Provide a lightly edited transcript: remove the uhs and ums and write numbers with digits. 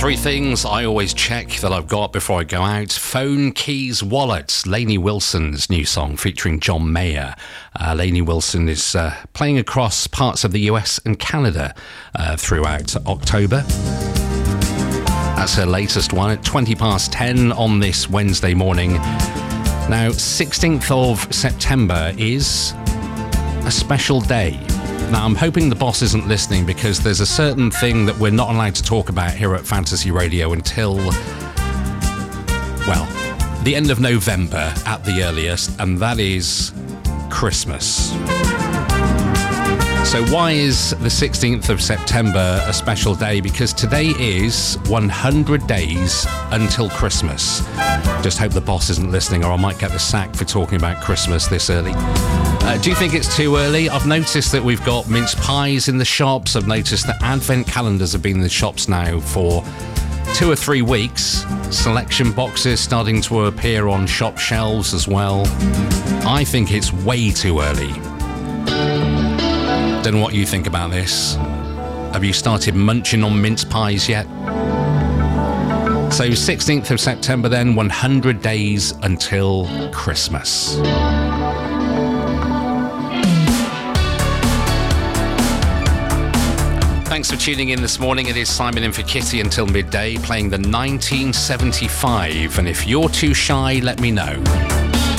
Three things I always check that I've got before I go out: phone, keys, wallet. Lainey Wilson's new song featuring John Mayer. Lainey Wilson is playing across parts of the US and Canada throughout October. That's her latest one at 10:20 on this Wednesday morning. Now, 16th of September is a special day. Now, I'm hoping the boss isn't listening, because there's a certain thing that we're not allowed to talk about here at Fantasy Radio until, well, the end of November at the earliest, and that is Christmas. So why is the 16th of September a special day? Because today is 100 days until Christmas. Just hope the boss isn't listening, or I might get the sack for talking about Christmas this early. Do you think it's too early? I've noticed that we've got mince pies in the shops. I've noticed that advent calendars have been in the shops now for 2 or 3 weeks. Selection boxes starting to appear on shop shelves as well. I think it's way too early. Don't know what you think about this. Have you started munching on mince pies yet? So 16th of September then, 100 days until Christmas. Thanks for tuning in this morning. It is Simon in for Kitty until midday, playing the 1975. And if you're too shy, let me know.